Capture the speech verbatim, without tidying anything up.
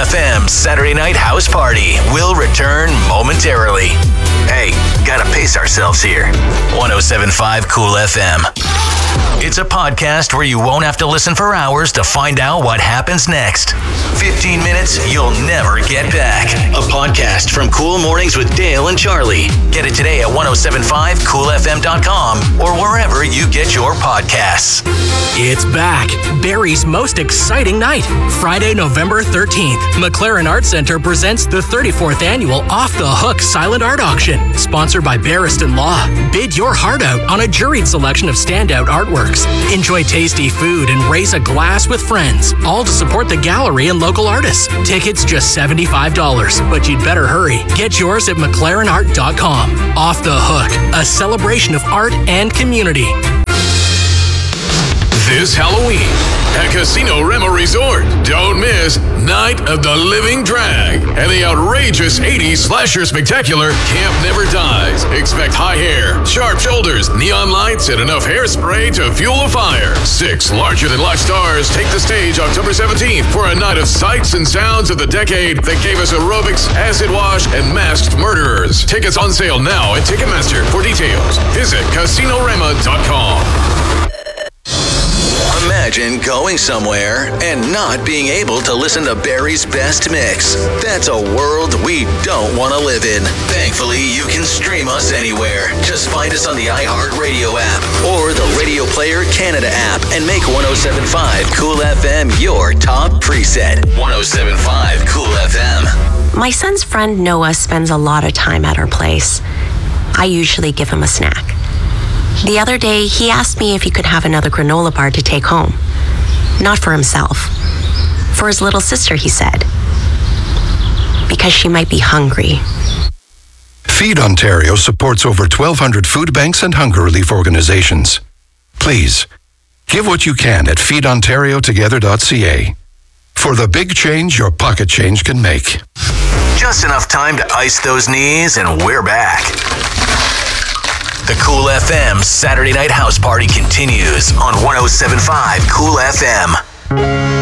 F M Saturday Night House Party will return momentarily. Hey, gotta pace ourselves here. one oh seven point five Cool F M. It's a podcast where you won't have to listen for hours to find out what happens next. fifteen minutes you'll never get back. A podcast from Cool Mornings with Dale and Charlie. Get it today at ten seventy-five cool f m dot com or wherever you get your podcasts. It's back. Barrie's most exciting night. Friday, November thirteenth. McLaren Art Center presents the thirty-fourth annual Off the Hook Silent Art Auction. Sponsored by Barriston Law. Bid your heart out on a juried selection of standout artworks. Enjoy tasty food and raise a glass with friends. All to support the gallery and local artists. Tickets just seventy-five dollars, but you'd better hurry. Get yours at mclaren art dot com. Off the Hook, a celebration of art and community. This Halloween at Casino Rema Resort, don't miss Night of the Living Drag and the outrageous eighties slasher spectacular Camp Never Dies. Expect high hair, sharp shoulders, neon lights, and enough hairspray to fuel a fire. Six larger-than-life stars take the stage October seventeenth for a night of sights and sounds of the decade that gave us aerobics, acid wash, and masked murderers. Tickets on sale now at Ticketmaster. For details, visit casino rema dot com. Imagine going somewhere and not being able to listen to Barrie's best mix. That's a world we don't want to live in. Thankfully, you can stream us anywhere. Just find us on the iHeartRadio app or the Radio Player Canada app and make ten seventy-five Cool F M your top preset. ten seventy-five Cool F M. My son's friend Noah spends a lot of time at our place. I usually give him a snack. The other day, he asked me if he could have another granola bar to take home. Not for himself. For his little sister, he said. Because she might be hungry. Feed Ontario supports over twelve hundred food banks and hunger relief organizations. Please, give what you can at feed ontario together dot c a. For the big change your pocket change can make. Just enough time to ice those knees and we're back. The Cool F M Saturday Night House Party continues on ten seventy-five Cool F M.